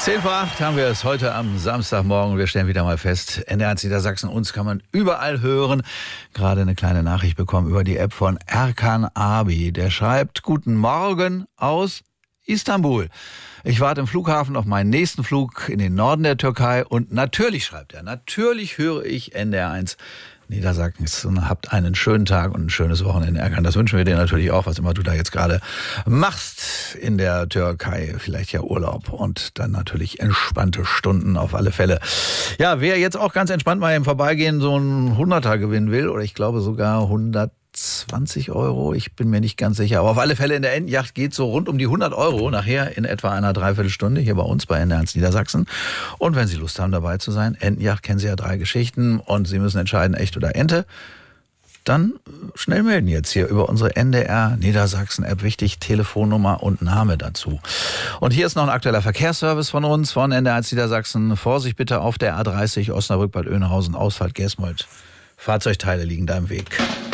10 vor 8 haben wir es heute am Samstagmorgen. Wir stellen wieder mal fest, NDR1 Niedersachsen, uns kann man überall hören. Gerade eine kleine Nachricht bekommen über die App von Erkan Abi. Der schreibt, guten Morgen aus Istanbul. Ich warte im Flughafen auf meinen nächsten Flug in den Norden der Türkei und natürlich, schreibt er, natürlich höre ich NDR1 Niedersachsen. Habt einen schönen Tag und ein schönes Wochenende, Erkan. Das wünschen wir dir natürlich auch, was immer du da jetzt gerade machst in der Türkei. Vielleicht ja Urlaub und dann natürlich entspannte Stunden auf alle Fälle. Ja, wer jetzt auch ganz entspannt mal im Vorbeigehen so einen 100er gewinnen will, oder ich glaube sogar 120 Euro, ich bin mir nicht ganz sicher. Aber auf alle Fälle in der Entenjacht geht so rund um die 100 Euro nachher in etwa einer Dreiviertelstunde hier bei uns bei NDR1 Niedersachsen. Und wenn Sie Lust haben dabei zu sein, Entenjacht kennen Sie ja 3 Geschichten und Sie müssen entscheiden, echt oder Ente. Dann schnell melden jetzt hier über unsere NDR Niedersachsen App. Wichtig, Telefonnummer und Name dazu. Und hier ist noch ein aktueller Verkehrsservice von uns, von NDR1 Niedersachsen. Vorsicht bitte auf der A30 Osnabrück-Bad Oeynhausen, Ausfahrt Gesmold. Fahrzeugteile liegen da im Weg.